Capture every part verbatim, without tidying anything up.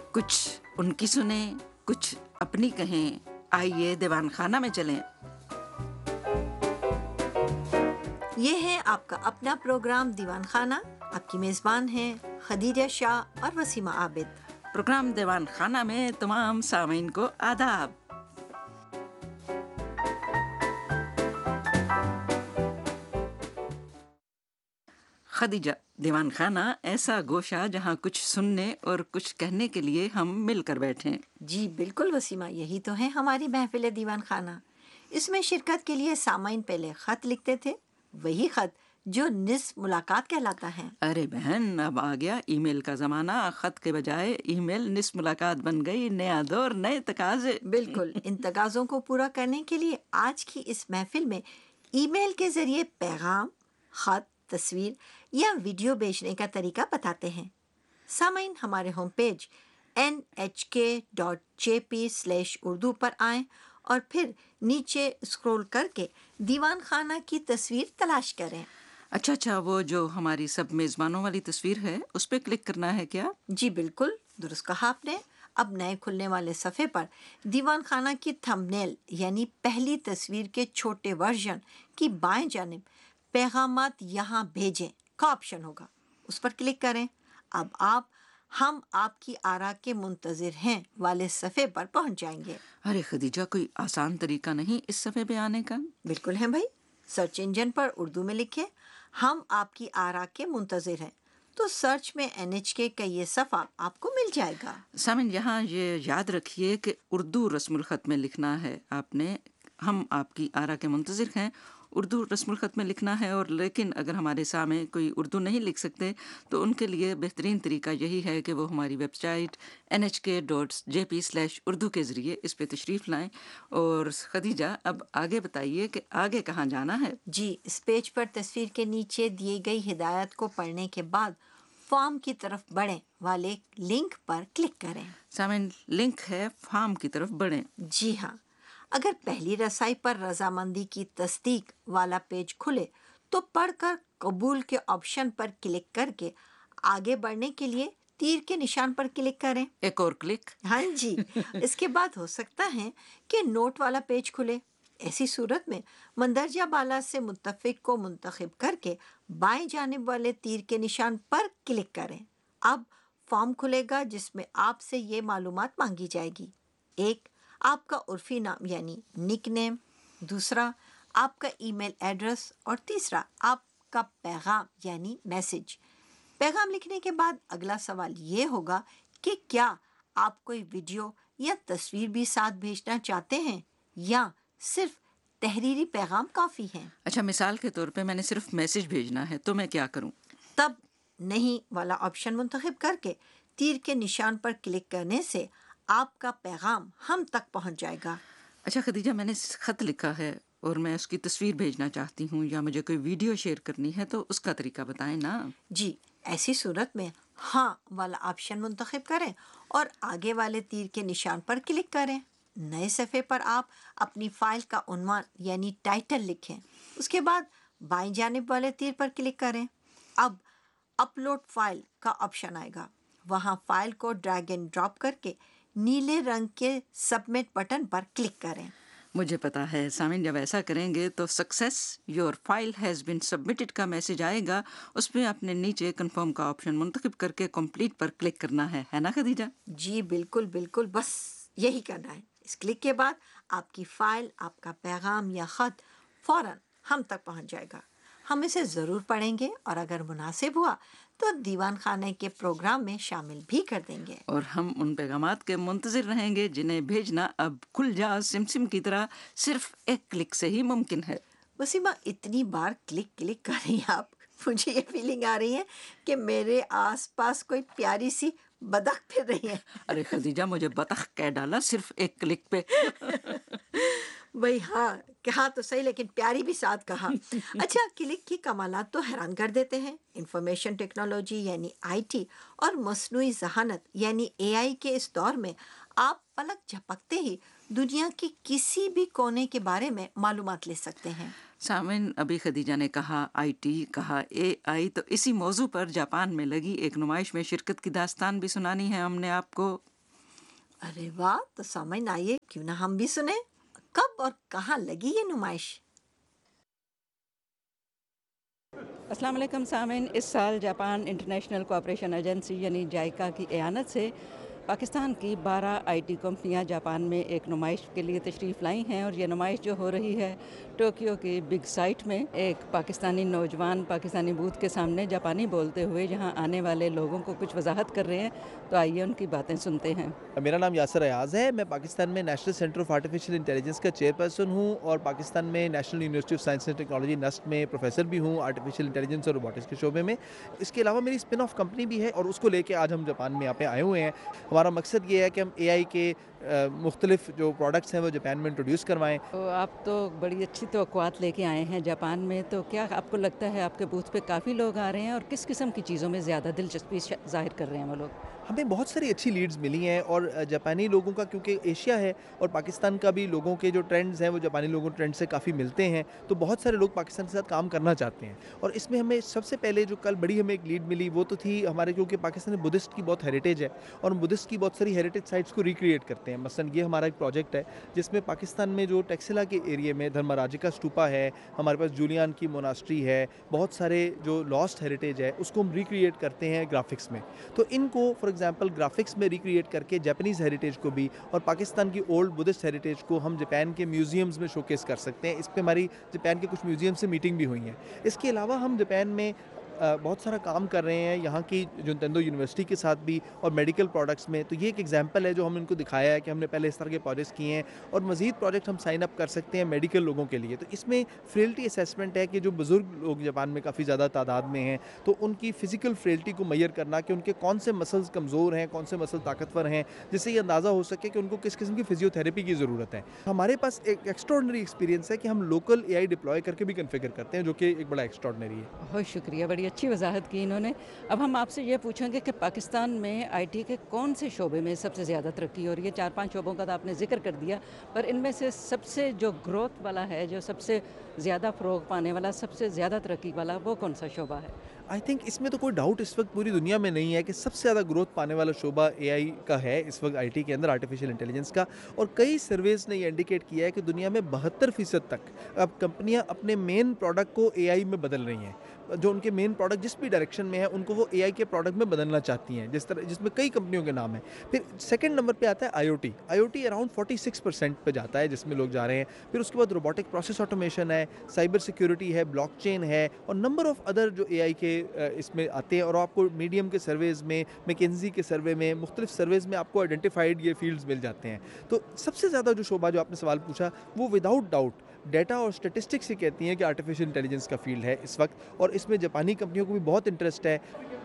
کچھ ان کی سنیں، کچھ اپنی کہیں. آئیے دیوان خانہ میں چلیں. یہ ہے آپ کا اپنا پروگرام دیوان خانہ. آپ کی میزبان ہیں خدیجہ شاہ اور وسیمہ عابد. پروگرام دیوان خانہ میں تمام سامعین کو آداب. خدیجہ، دیوان خانہ ایسا گوشہ جہاں کچھ سننے اور کچھ کہنے کے لیے ہم مل کر بیٹھیں. جی بالکل وسیمہ، یہی تو ہے ہماری محفل دیوان خانہ. اس میں شرکت کے لیے سامعین پہلے خط لکھتے تھے، وہی خط جو نصف ملاقات کہلاتا ہے. ارے بہن، اب آ گیا ای میل کا زمانہ. خط کے بجائے ای میل نصف ملاقات بن گئی. نیا دور، نئے تقاضے. بالکل. ان تقاضوں کو پورا کرنے کے لیے آج کی اس محفل میں ای میل کے ذریعے پیغام، خط، تصویر یا ویڈیو بھیجنے کا طریقہ بتاتے ہیں. سامعین ہمارے ہوم پیج این ایچ کے dot J P slash Urdu پر آئیں اور پھر نیچے اسکرول کر کے دیوان خانہ کی تصویر تلاش کریں. اچھا اچھا وہ جو ہماری سب میزبانوں والی تصویر ہے اس پہ کلک کرنا ہے کیا؟ جی بالکل درست کہا آپ نے. اب نئے کھلنے والے صفحے پر دیوان خانہ کی تھمبنیل یعنی پہلی تصویر کے چھوٹے ورژن کی بائیں جانب پیغامات یہاں بھیجیں کا آپشن ہوگا، اس پر کلک کریں. اب آپ ہم آپ کی آراء کے منتظر ہیں والے صفحے پر پہنچ جائیں گے. ارے خدیجہ، کوئی آسان طریقہ نہیں اس صفحے پہ آنے کا؟ بالکل ہے بھائی. سرچ انجن پر اردو میں لکھیں ہم آپ کی آراء کے منتظر ہیں، تو سرچ میں این ایچ کے کا یہ صفحہ آپ کو مل جائے گا. سامن یہاں یہ یاد رکھیے کہ اردو رسم الخط میں لکھنا ہے. آپ نے ہم آپ کی آراء کے منتظر ہیں اردو رسم الخط میں لکھنا ہے. اور لیکن اگر ہمارے سامنے کوئی اردو نہیں لکھ سکتے تو ان کے لیے بہترین طریقہ یہی ہے کہ وہ ہماری ویب سائٹ این ایچ کے dot J P slash Urdu کے ذریعے اس پہ تشریف لائیں. اور خدیجہ اب آگے بتائیے کہ آگے کہاں جانا ہے؟ جی اس پیج پر تصویر کے نیچے دیے گئی ہدایت کو پڑھنے کے بعد فارم کی طرف بڑھیں والے لنک پر کلک کریں. سامن لنک ہے فارم کی طرف بڑھیں. جی ہاں، اگر پہلی رسائی پر رضامندی کی تصدیق والا پیج کھلے تو پڑھ کر قبول کے آپشن پر کلک کر کے آگے بڑھنے کے لیے تیر کے نشان پر کلک کریں. ایک اور کلک. ہاں جی. اس کے بعد ہو سکتا ہے کہ نوٹ والا پیج کھلے. ایسی صورت میں مندرجہ بالا سے متفق کو منتخب کر کے بائیں جانب والے تیر کے نشان پر کلک کریں. اب فارم کھلے گا جس میں آپ سے یہ معلومات مانگی جائے گی. ایک، آپ کا عرفی نام یعنی نک نیم. دوسرا، آپ کا ای میل ایڈریس. اور تیسرا، آپ کا پیغام یعنی میسج. پیغام لکھنے کے بعد اگلا سوال یہ ہوگا کہ کیا آپ کوئی ویڈیو یا تصویر بھی ساتھ بھیجنا چاہتے ہیں یا صرف تحریری پیغام کافی ہے. اچھا، مثال کے طور پہ میں نے صرف میسج بھیجنا ہے تو میں کیا کروں؟ تب نہیں والا آپشن منتخب کر کے تیر کے نشان پر کلک کرنے سے آپ کا پیغام ہم تک پہنچ جائے گا. اچھا خدیجہ، میں نے خط لکھا ہے اور میں اس کی تصویر بھیجنا چاہتی ہوں یا مجھے کوئی ویڈیو شیئر کرنی ہے تو اس کا طریقہ بتائیں نا. جی ایسی صورت میں ہاں والا آپشن منتخب کریں اور آگے والے تیر کے نشان پر کلک کریں. نئے صفحے پر آپ اپنی فائل کا عنوان یعنی ٹائٹل لکھیں. اس کے بعد بائیں جانب والے تیر پر کلک کریں. اب اپلوڈ فائل کا آپشن آئے گا. وہاں فائل کو ڈریگ اینڈ ڈراپ کر کے نیلے رنگ کے سبمٹ بٹن پر کلک کریں. مجھے پتا ہے سامعین، جب ایسا کریں گے تو success your file has been submitted کا میسج آئے گا. اس میں اپنے نیچے کنفرم کا آپشن منتخب کر کے کمپلیٹ پر کلک کرنا ہے ہے نا خدیجہ؟ جی بالکل بالکل، بس یہی کرنا ہے. اس کلک کے بعد آپ کی فائل، آپ کا پیغام یا خط فوراً ہم تک پہنچ جائے گا. ہم اسے ضرور پڑھیں گے اور اگر مناسب ہوا تو دیوان خانے کے پروگرام میں شامل بھی کر دیں گے. اور ہم ان پیغامات کے منتظر رہیں گے جنہیں بھیجنا اب کھل جا سمسم کی طرح صرف ایک کلک سے ہی ممکن ہے. وسیمہ اتنی بار کلک کلک کر رہی ہیں آپ، مجھے یہ فیلنگ آ رہی ہے کہ میرے آس پاس کوئی پیاری سی بدخ پھر رہی ہے. ارے خدیجہ، مجھے بطخ کہہ ڈالا صرف ایک کلک پہ. بھائی ہاں کہا تو صحیح، لیکن پیاری بھی ساتھ کہا. اچھا، کلک کی کمالات تو حیران کر دیتے ہیں. انفارمیشن ٹیکنالوجی یعنی آئی ٹی اور مصنوعی ذہانت یعنی اے آئی کے اس دور میں آپ پلک جھپکتے ہی دنیا کی کسی بھی کونے کے بارے میں معلومات لے سکتے ہیں. سامن، ابھی خدیجہ نے کہا آئی ٹی، کہا اے آئی، تو اسی موضوع پر جاپان میں لگی ایک نمائش میں شرکت کی داستان بھی سنانی ہے ہم نے آپ کو. ارے واہ، تو سامعین آئیے کیوں نہ ہم بھی سنیں، کب اور کہاں لگی یہ نمائش؟ السلام علیکم سامعین، اس سال جاپان انٹرنیشنل کوآپریشن ایجنسی یعنی جائکا کی اعانت سے پاکستان کی بارہ آئی ٹی کمپنیاں جاپان میں ایک نمائش کے لیے تشریف لائی ہیں، اور یہ نمائش جو ہو رہی ہے ٹوکیو کی بگ سائٹ میں، ایک پاکستانی نوجوان پاکستانی بوتھ کے سامنے جاپانی بولتے ہوئے یہاں آنے والے لوگوں کو کچھ وضاحت کر رہے ہیں، تو آئیے ان کی باتیں سنتے ہیں۔ میرا نام یاسر ایاز ہے، میں پاکستان میں national centre of artificial intelligence کا چیئر پرسن ہوں، اور پاکستان میں national university of science and technology نسٹ میں پروفیسر بھی ہوں آرٹیفیشل انٹیلیجنس اور روبوٹکس کے شعبے میں۔ اس کے علاوہ میری اسپن آف کمپنی بھی ہے، اور اس کو لے کے آج ہم جاپان میں یہاں پہ آئے ہوئے ہیں۔ ہمارا مقصد یہ ہے کہ ہم اے آئی کے مختلف جو پروڈکٹس ہیں وہ جاپان میں انٹروڈیوس کروائیں۔ تو آپ تو بڑی اچھی توقعات لے کے آئے ہیں جاپان میں، تو کیا آپ کو لگتا ہے آپ کے بوتھ پہ کافی لوگ آ رہے ہیں، اور کس قسم کی چیزوں میں زیادہ دلچسپی ظاہر کر رہے ہیں وہ لوگ؟ ہمیں بہت ساری اچھی لیڈز ملی ہیں، اور جاپانی لوگوں کا کیونکہ ایشیا ہے اور پاکستان کا بھی لوگوں کے جو ٹرینڈز ہیں وہ جاپانی لوگوں ٹرینڈ سے کافی ملتے ہیں، تو بہت سارے لوگ پاکستان کے ساتھ کام کرنا چاہتے ہیں۔ اور اس میں ہمیں سب سے پہلے جو کل بڑی ہمیں ایک لیڈ ملی وہ تو تھی ہمارے، کیونکہ پاکستان میں بدھسٹ کی بہت ہیریٹیج ہے، اور ہم بدھسٹ کی بہت ساری ہیریٹیج سائٹس کو ریکریٹ کرتے ہیں۔ مثلا یہ ہمارا ایک پروجیکٹ ہے جس میں پاکستان میں جو ٹیکسلا کے ایریے میں دھرماراجکا اسٹوپا ہے، ہمارے پاس جولیان کی موناسٹری ہے، بہت سارے جو لاسٹ ہیریٹیج ہے اس کو ہم ریکریٹ کرتے ہیں گرافکس میں۔ تو ان کو فار ایگزامپل گرافکس میں ریکریٹ کر کے جاپنیز ہیریٹیج کو بھی اور پاکستان کی اولڈ بدھسٹ ہیریٹیج کو ہم جاپان کے میوزیمز میں شوکیس کر سکتے ہیں۔ اس پہ ہماری جاپان کے کچھ میوزیم سے میٹنگ بھی ہوئی ہیں۔ اس کے علاوہ ہم جاپان میں بہت سارا کام کر رہے ہیں یہاں کی جونتندو یونیورسٹی کے ساتھ بھی، اور میڈیکل پروڈکٹس میں۔ تو یہ ایک ایگزامپل ہے جو ہم ان کو دکھایا ہے کہ ہم نے پہلے اس طرح کے پروجیکٹس کیے ہیں، اور مزید پروجیکٹ ہم سائن اپ کر سکتے ہیں میڈیکل لوگوں کے لیے۔ تو اس میں فریلٹی اسیسمنٹ ہے کہ جو بزرگ لوگ جاپان میں کافی زیادہ تعداد میں ہیں، تو ان کی فزیکل فریلٹی کو میئر کرنا کہ ان کے کون سے مسلز کمزور ہیں، کون سے مسل طاقتور ہیں، جس سے یہ اندازہ ہو سکے کہ ان کو کس قسم کی فزیو تھراپی کی ضرورت ہے۔ ہمارے پاس ایک ایکسٹراڈنری ایکسپیرینس ہے کہ ہم لوکل اے آئی ڈپلوائے کر کے بھی کنفیگر کرتے ہیں، جو کہ ایک بڑا ایکسٹراڈنری ہے۔ بہت شکریہ، بڑی اچھی وضاحت کی انہوں نے۔ اب ہم آپ سے یہ پوچھیں گے کہ پاکستان میں آئی ٹی کے کون سے شعبے میں سب سے زیادہ ترقی ہو رہی ہے؟ چار پانچ شعبوں کا تو آپ نے ذکر کر دیا، پر ان میں سے سب سے جو گروتھ والا ہے، جو سب سے زیادہ فروغ پانے والا، سب سے زیادہ ترقی والا، وہ کون سا شعبہ ہے؟ آئی تھنک اس میں تو کوئی ڈاؤٹ اس وقت پوری دنیا میں نہیں ہے کہ سب سے زیادہ گروتھ پانے والا شعبہ اے آئی کا ہے اس وقت، آئی ٹی کے اندر آرٹیفیشل انٹیلیجنس کا۔ اور کئی سرویز نے یہ انڈیکیٹ کیا ہے کہ دنیا میں بہتر فیصد تک اب کمپنیاں اپنے مین پروڈکٹ کو اے آئی میں بدل رہی ہیں۔ جو ان کے مین پروڈکٹ جس بھی ڈائریکشن میں ہے ان کو وہ اے آئی کے پروڈکٹ میں بدلنا چاہتی ہیں، جس طرح جس میں کئی کمپنیوں کے نام ہیں۔ پھر سیکنڈ نمبر پہ آتا ہے آئی او ٹی۔ آئی O T around forty six percent پہ جاتا ہے جس میں لوگ جا رہے ہیں۔ پھر اس کے بعد روبوٹک پروسیس آٹومیشن ہے، سائبر سیکیورٹی ہے، بلاک چین ہے، اور نمبر آف ادر جو اے آئی کے اس میں آتے ہیں۔ اور آپ کو میڈیم کے سرویز میں، میکنزی کے سروے میں، مختلف سرویز میں آپ کو آئیڈینٹیفائڈ یہ فیلڈز مل جاتے ہیں۔ تو سب سے زیادہ جو شعبہ جو آپ نے سوال پوچھا وہ وداؤٹ ڈاؤٹ ڈیٹا اور اسٹیٹسٹکس ہی کہتی ہیں کہ آرٹیفیشل انٹیلیجنس کا فیلڈ ہے اس وقت، اور اس میں جاپانی کمپنیوں کو بھی بہت انٹرسٹ ہے۔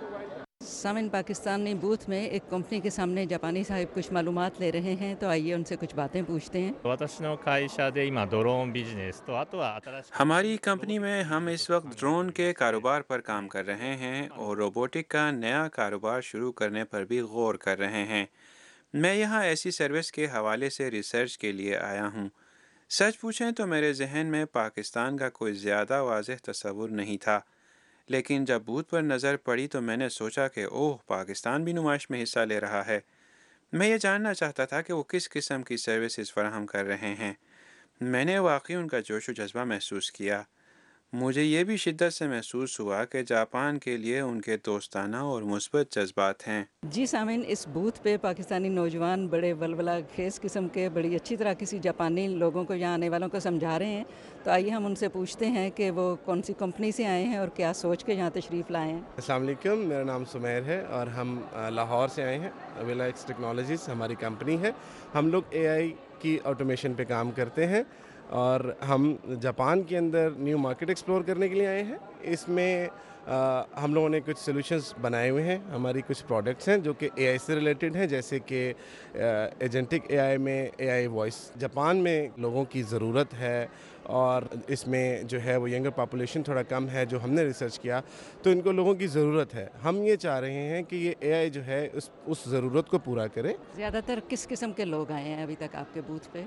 سامن پاکستانی بوتھ میں ایک کمپنی کے سامنے جاپانی صاحب کچھ معلومات لے رہے ہیں، تو آئیے ان سے کچھ باتیں پوچھتے ہیں۔ 私の会社で今ドローンビジネスとあとは新しく ہماری کمپنی میں ہم اس وقت ڈرون کے کاروبار پر کام کر رہے ہیں، اور روبوٹک کا نیا کاروبار شروع کرنے پر بھی غور کر رہے ہیں۔ میں یہاں ایسی سروس کے حوالے سے ریسرچ کے لیے آیا ہوں۔ سچ پوچھیں تو میرے ذہن میں پاکستان کا کوئی زیادہ واضح تصور نہیں تھا، لیکن جب بوتھ پر نظر پڑی تو میں نے سوچا کہ اوہ، پاکستان بھی نمائش میں حصہ لے رہا ہے۔ میں یہ جاننا چاہتا تھا کہ وہ کس قسم کی سروسز فراہم کر رہے ہیں۔ میں نے واقعی ان کا جوش و جذبہ محسوس کیا۔ مجھے یہ بھی شدت سے محسوس ہوا کہ جاپان کے لیے ان کے دوستانہ اور مثبت جذبات ہیں۔ جی سامعین، اس بوتھ پہ پاکستانی نوجوان بڑے ولولہ خیز قسم کے بڑی اچھی طرح کسی جاپانی لوگوں کو، یہاں آنے والوں کو سمجھا رہے ہیں، تو آئیے ہم ان سے پوچھتے ہیں کہ وہ کون سی کمپنی سے آئے ہیں اور کیا سوچ کے یہاں تشریف لائے ہیں۔ السلام علیکم، میرا نام سمیر ہے اور ہم لاہور سے آئے ہیں۔ ویلاکس ٹیکنالوجیز ہماری کمپنی ہے۔ ہم لوگ اے آئی کی آٹومیشن پہ کام کرتے ہیں، اور ہم جاپان کے اندر نیو مارکیٹ ایکسپلور کرنے کے لیے آئے ہیں۔ اس میں ہم لوگوں نے کچھ سولوشنز بنائے ہوئے ہیں۔ ہماری کچھ پروڈکٹس ہیں جو کہ اے آئی سے ریلیٹڈ ہیں، جیسے کہ ایجنٹک اے آئی میں اے آئی وائس۔ جاپان میں لوگوں کی ضرورت ہے، اور اس میں جو ہے وہ ینگر پاپولیشن تھوڑا کم ہے، جو ہم نے ریسرچ کیا تو ان کو لوگوں کی ضرورت ہے۔ ہم یہ چاہ رہے ہیں کہ یہ اے آئی جو ہے اس اس ضرورت کو پورا کرے۔ زیادہ تر کس قسم کے لوگ آئے ہیں ابھی تک آپ کے بوتھ پہ؟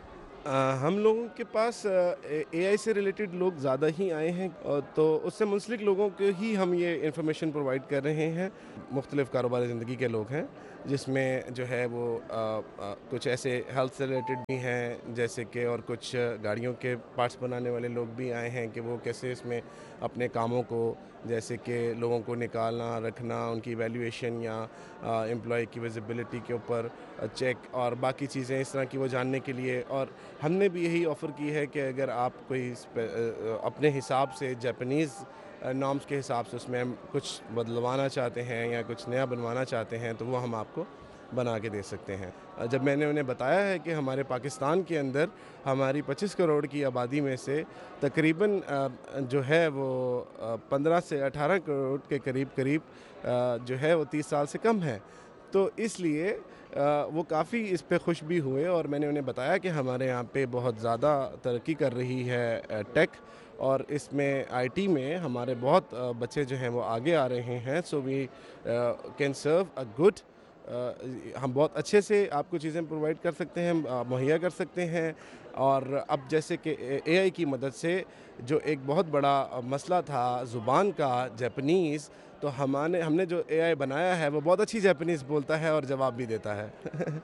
ہم لوگوں کے پاس اے آئی سے ریلیٹڈ لوگ زیادہ ہی آئے ہیں، تو اس سے منسلک لوگوں کو ہی ہم یہ انفارمیشن پرووائڈ کر رہے ہیں۔ مختلف کاروبار زندگی کے لوگ ہیں جس میں جو ہے وہ آ, آ, کچھ ایسے ہیلتھ سے ریلیٹڈ بھی ہیں جیسے کہ، اور کچھ گاڑیوں کے پارٹس بنانے والے لوگ بھی آئے ہیں کہ وہ کیسے اس میں اپنے کاموں کو، جیسے کہ لوگوں کو نکالنا رکھنا، ان کی ایویلیویشن یا امپلائی کی ویزیبلٹی کے اوپر چیک اور باقی چیزیں اس طرح کی وہ جاننے کے لیے. اور ہم نے بھی یہی آفر کی ہے کہ اگر آپ کوئی اپنے حساب سے جاپانیز نارمز کے حساب سے اس میں ہم کچھ بدلوانا چاہتے ہیں یا کچھ نیا بنوانا چاہتے ہیں تو وہ ہم آپ کو بنا کے دے سکتے ہیں. جب میں نے انہیں بتایا ہے کہ ہمارے پاکستان کے اندر ہماری پچیس کروڑ کی آبادی میں سے تقریباً جو ہے وہ پندرہ سے اٹھارہ کروڑ کے قریب قریب جو ہے وہ تیس سال سے کم ہے، تو اس لیے وہ کافی اس پہ خوش بھی ہوئے. اور میں نے انہیں بتایا کہ ہمارے یہاں پہ بہت زیادہ ترقی کر رہی ہے ٹیک، اور اس میں آئی ٹی میں ہمارے بہت بچے جو ہیں وہ آگے آ رہے ہیں. سو we can serve a good, ہم بہت اچھے سے آپ کو چیزیں پرووائڈ کر سکتے ہیں، مہیا کر سکتے ہیں. اور اب جیسے کہ اے آئی کی مدد سے جو ایک بہت بڑا مسئلہ تھا زبان کا، جاپانیز، تو ہمارے ہم نے جو اے آئی بنایا ہے وہ بہت اچھی جاپانیز بولتا ہے اور جواب بھی دیتا ہے.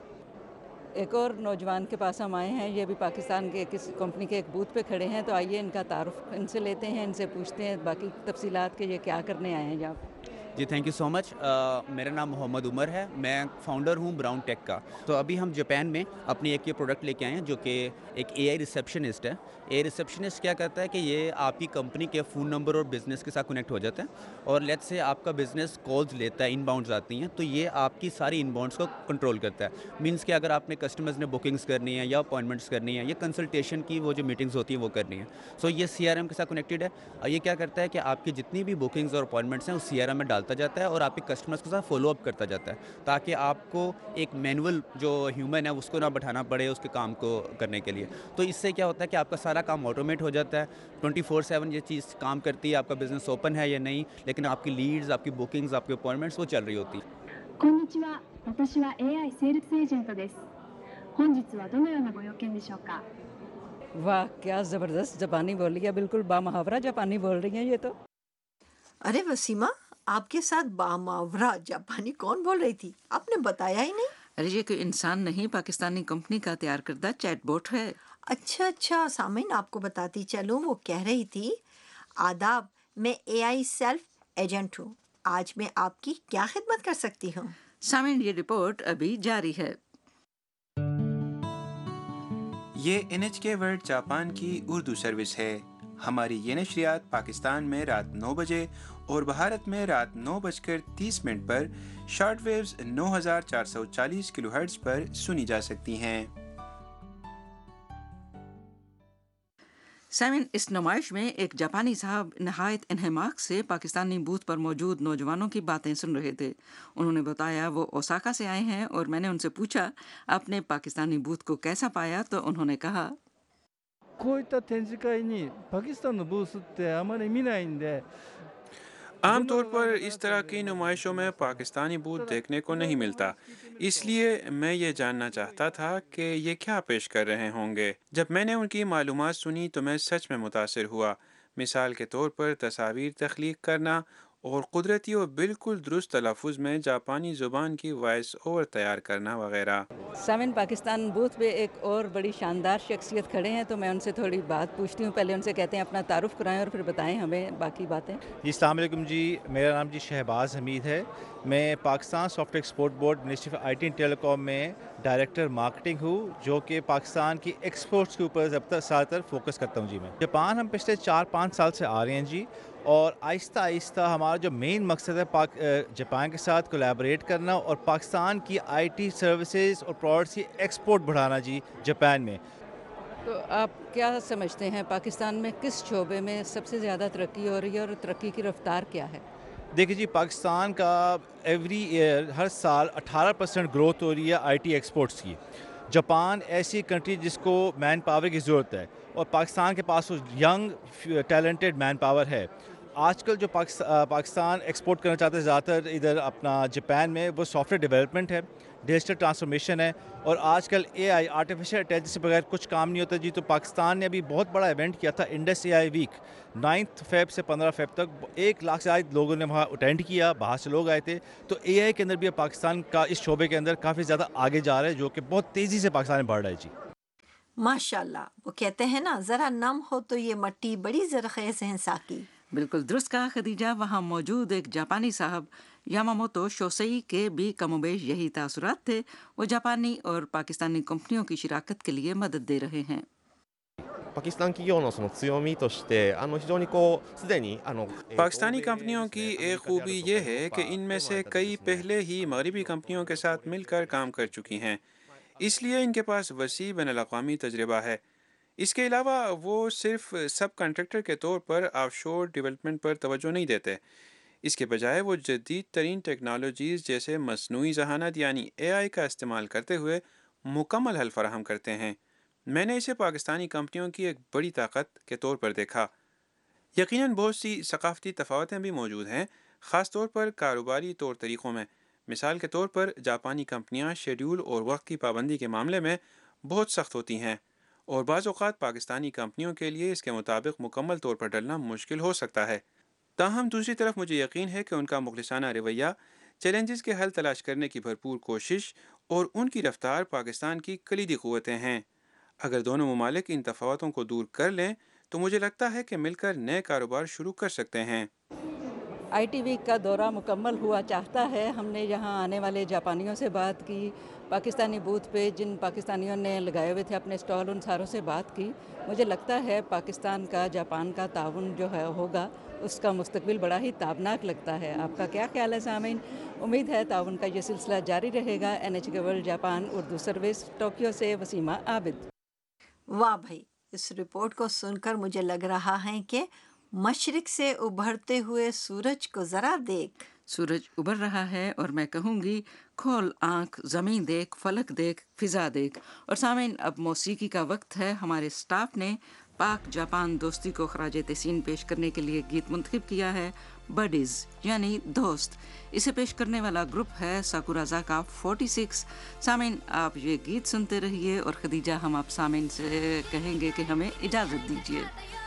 ایک اور نوجوان کے پاس ہم آئے ہیں، یہ بھی پاکستان کے کسی کمپنی کے ایک بوتھ پہ کھڑے ہیں، تو آئیے ان کا تعارف ان سے لیتے ہیں، ان سے پوچھتے ہیں باقی تفصیلات کہ یہ کیا کرنے آئے ہیں یہاں پہ. جی تھینک یو سو مچ. میرا نام محمد عمر ہے، میں فاؤنڈر ہوں براؤن ٹیک کا. تو ابھی ہم جاپان میں اپنی ایک یہ پروڈکٹ لے کے آئے ہیں جو کہ ایک اے آئی ریسیپشنسٹ ہے. اے آئی ریسیپشنسٹ کیا کرتا ہے کہ یہ آپ کی کمپنی کے فون نمبر اور بزنس کے ساتھ کنیکٹ ہو جاتا ہے، اور لیٹ سے آپ کا بزنس کالز لیتا ہے، ان باؤنڈز آتی ہیں، تو یہ آپ کی ساری ان باؤنڈس کو کنٹرول کرتا ہے. مینس کہ اگر آپ نے کسٹمرز نے بکنگس کرنی ہے یا اپوائنٹمنٹس کرنی ہے یا کنسلٹیشن کی وہ جو میٹنگز ہوتی ہیں وہ کرنی ہے، سو یہ سی آر ایم کے ساتھ کنیکٹڈ ہے. اور یہ کیا کرتا ہے کہ آپ کی جتنی بھی بکنگز اور اپوائنٹمنٹس ہیں وہ سی آر ایم میں ڈالتا جاتا ہے اور آپ کے کسٹمرز کے ساتھ فالو اپ کرتا جاتا ہے، تاکہ آپ کو ایک مینول جو ہیومن ہے اس کو نہ بٹھانا پڑے اس کے کام کو کرنے کے لیے. تو اس سے کیا ہوتا ہے کہ آپ کا سارا کام آٹومیٹ ہو جاتا ہے. ٹوئنٹی فور سیون یہ چیز کام کرتی ہے، آپ کا بزنس اوپن ہے یا نہیں، لیکن آپ کی لیڈز، آپ کی بکنگز، آپ کے اپوائنٹمنٹس وہ چل رہی ہوتی ہیں. こんにちは。私は エーアイ セールスエージェントです。本日はどのようなご用件でしょうか。 واہ کیا زبردست جاپانی بول رہی ہے، بالکل بامحاورہ جاپانی بول رہی ہیں یہ تو. ارے وسیمہ، آپ کے ساتھ باماورہ جاپانی کون بول رہی تھی؟ آپ نے بتایا ہی نہیں. ارے یہ کوئی انسان نہیں، پاکستانی کمپنی کا تیار کردہ چیٹ بوٹ ہے. اچھا اچھا سامعین، آپ کو بتاتی چلوں، وہ کہہ رہی تھی آداب، میں اے آئی سیلف ایجنٹ ہوں، آج میں آپ کی کیا خدمت کر سکتی ہوں؟ سامعین یہ رپورٹ ابھی جاری ہے. یہ این ایچ کے ورلڈ جاپان کی اردو سروس ہے. ہماری یہ نشریات پاکستان میں رات نو بجے اور بھارت میں رات نو بج کر تیس منٹ پر شارٹ ویوز نو ہزار چار سو چالیس کلو ہرٹز پر سنی جا سکتی ہیں. سامعین اس نمائش میں ایک جاپانی صاحب نہایت انہماک سے پاکستانی بوتھ پر موجود نوجوانوں کی باتیں سن رہے تھے. انہوں نے بتایا وہ اوساکا سے آئے ہیں، اور میں نے ان سے پوچھا آپ نے پاکستانی بوتھ کو کیسا پایا، تو انہوں نے کہا こういった展示会にパキスタンのブースってあまり見ないんで عام طور پر اس طرح کی نمائشوں میں پاکستانی بوتھ دیکھنے کو نہیں ملتا، اس لیے میں یہ جاننا چاہتا تھا کہ یہ کیا پیش کر رہے ہوں گے. جب میں نے ان کی معلومات سنی تو میں سچ میں متاثر ہوا. مثال کے طور پر تصاویر تخلیق کرنا اور قدرتی اور بالکل درست تلفظ میں جاپانی زبان کی وائس اوور تیار کرنا وغیرہ. سامن پاکستان بوتھ پہ ایک اور بڑی شاندار شخصیت کھڑے ہیں، تو میں ان سے تھوڑی بات پوچھتی ہوں. پہلے ان سے کہتے ہیں اپنا تعارف کرائیں اور پھر بتائیں ہمیں باقی باتیں. جی السلام علیکم جی، میرا نام جی شہباز حمید ہے. میں Pakistan soft where export board ministry of I T and ٹیلی کام میں ڈائریکٹر مارکیٹنگ ہوں، جو کہ پاکستان کی ایکسپورٹس کے اوپر زیادہ زیادہ تر فوکس کرتا ہوں. جی میں جاپان ہم پچھلے چار پانچ سال سے آ رہے ہیں جی، اور آہستہ آہستہ ہمارا جو مین مقصد ہے پاک جاپان کے ساتھ کولیبریٹ کرنا اور پاکستان کی آئی ٹی سروسز اور پروڈکٹس کی ایکسپورٹ بڑھانا جی جاپان میں. تو آپ کیا سمجھتے ہیں پاکستان میں کس شعبے میں سب سے زیادہ ترقی ہو رہی ہے اور ترقی کی رفتار کیا ہے؟ دیکھیے جی، پاکستان کا ایوری ایئر ہر سال اٹھارہ پرسنٹ گروتھ ہو رہی ہے آئی ٹی ایکسپورٹس کی. جاپان ایسی کنٹری جس کو مین پاور کی ضرورت ہے، اور پاکستان کے پاس ینگ ٹیلنٹڈ مین پاور ہے. آج کل جو پاکستان ایکسپورٹ کرنا چاہتے ہیں زیادہ تر ادھر اپنا جاپان میں، وہ سافٹ ویئر ڈیولپمنٹ ہے، ڈیجیٹل ٹرانسفارمیشن ہے، اور آج کل اے آئی آرٹیفیشیل انٹیلیجنس کے بغیر کچھ کام نہیں ہوتا جی. تو پاکستان نے ابھی بہت بڑا ایونٹ کیا تھا انڈس اے آئی ویک، نائنتھ فیب سے پندرہ فیب تک ایک لاکھ سے زائد لوگوں نے وہاں اٹینڈ کیا، باہر سے لوگ آئے تھے. تو اے آئی کے اندر بھی پاکستان کا اس شعبے کے اندر کافی زیادہ آگے جا رہا ہے، جو کہ بہت تیزی سے پاکستان میں بڑھ رہا ہے جی. ماشاء اللہ، وہ کہتے ہیں نا ذرا نم ہو تو یہ مٹی بڑی زرخیز ہے ساکی. بالکل درست کہا خدیجہ. وہاں موجود ایک جاپانی صاحب یاماموتو شوسئی کے بھی کم و بیش یہی تاثرات تھے. وہ جاپانی اور پاکستانی کمپنیوں کی شراکت کے لیے مدد دے رہے ہیں. パキスタン企業のその強みとしてあの非常にこうすでにあの پاکستانی کمپنیوں کی ایک خوبی یہ ہے کہ ان میں سے کئی پہلے ہی مغربی کمپنیوں کے ساتھ مل کر کام کر چکی ہیں، اس لیے ان کے پاس وسیع بین الاقوامی تجربہ ہے. اس کے علاوہ وہ صرف سب کنٹریکٹر کے طور پر آف شور ڈیولپمنٹ پر توجہ نہیں دیتے، اس کے بجائے وہ جدید ترین ٹیکنالوجیز جیسے مصنوعی ذہانت یعنی اے آئی کا استعمال کرتے ہوئے مکمل حل فراہم کرتے ہیں. میں نے اسے پاکستانی کمپنیوں کی ایک بڑی طاقت کے طور پر دیکھا. یقیناً بہت سی ثقافتی تفاوتیں بھی موجود ہیں، خاص طور پر کاروباری طور طریقوں میں. مثال کے طور پر جاپانی کمپنیاں شیڈول اور وقت کی پابندی کے معاملے میں بہت سخت ہوتی ہیں، اور بعض اوقات پاکستانی کمپنیوں کے لیے اس کے مطابق مکمل طور پر ڈلنا مشکل ہو سکتا ہے. تاہم دوسری طرف مجھے یقین ہے کہ ان کا مخلصانہ رویہ، چیلنجز کے حل تلاش کرنے کی بھرپور کوشش اور ان کی رفتار پاکستان کی کلیدی قوتیں ہیں. اگر دونوں ممالک ان تفاوتوں کو دور کر لیں تو مجھے لگتا ہے کہ مل کر نئے کاروبار شروع کر سکتے ہیں. آئی ٹی ویک کا دورہ مکمل ہوا چاہتا ہے. ہم نے یہاں آنے والے جاپانیوں سے بات کی، پاکستانی بوتھ پہ جن پاکستانیوں نے لگائے ہوئے تھے اپنے اسٹال، ان ساروں سے بات کی. مجھے لگتا ہے پاکستان کا جاپان کا تعاون جو ہے ہوگا، اس کا مستقبل بڑا ہی تابناک لگتا ہے. آپ کا کیا خیال ہے سامعین؟ امید ہے تعاون کا یہ سلسلہ جاری رہے گا. این ایچ کے world Japan Urdu service, Tokyo سے وسیمہ عابد. واہ بھائی، اس رپورٹ کو سن کر مجھے لگ رہا ہے کہ مشرق سے ابھرتے ہوئے سورج کو ذرا دیکھ. سورج ابھر رہا ہے اور میں کہوں گی کھول آنکھ، زمین دیکھ، فلک دیکھ، فضا دیکھ. اور سامعین، اب موسیقی کا وقت ہے. ہمارے سٹاف نے پاک جاپان دوستی کو خراج تحسین پیش کرنے کے لیے گیت منتخب کیا ہے، بڈیز یعنی دوست. اسے پیش کرنے والا گروپ ہے ساکورازا کا فورٹی سکس. سامعین، آپ یہ گیت سنتے رہیے اور خدیجہ ہم آپ سامعین سے کہیں گے کہ ہمیں اجازت دیجیے.